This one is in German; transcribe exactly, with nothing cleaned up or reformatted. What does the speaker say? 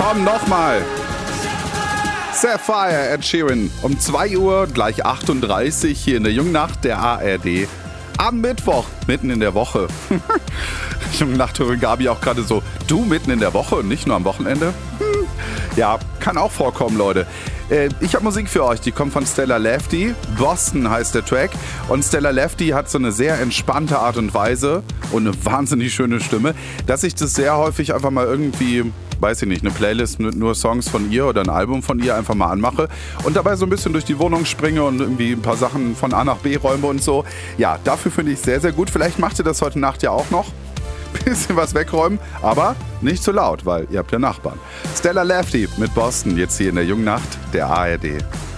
Komm, nochmal. Sapphire, Ed Sheeran. Um zwei Uhr, gleich achtunddreißig hier in der Jungnacht der A R D. Am Mittwoch, mitten in der Woche. Jungnacht-Hörerin Gabi auch gerade so, du mitten in der Woche und nicht nur am Wochenende? Hm. Ja, kann auch vorkommen, Leute. Äh, ich habe Musik für euch, die kommt von Stella Lefty. Boston heißt der Track. Und Stella Lefty hat so eine sehr entspannte Art und Weise und eine wahnsinnig schöne Stimme, dass ich das sehr häufig einfach mal irgendwie, weiß ich nicht, eine Playlist mit nur Songs von ihr oder ein Album von ihr einfach mal anmache und dabei so ein bisschen durch die Wohnung springe und irgendwie ein paar Sachen von A nach B räume und so. Ja, dafür finde ich es sehr, sehr gut. Vielleicht macht ihr das heute Nacht ja auch noch. Bisschen was wegräumen, aber nicht zu laut, weil ihr habt ja Nachbarn. Stella Lefty mit Boston, jetzt hier in der Jungnacht der A R D.